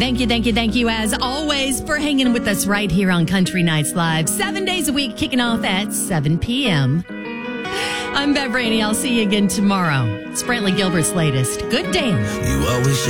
Thank you, as always, for hanging with us right here on Country Nights Live. 7 days a week, kicking off at 7 p.m. I'm Bev Rainey. I'll see you again tomorrow. It's Brantley Gilbert's latest. Good damn. You always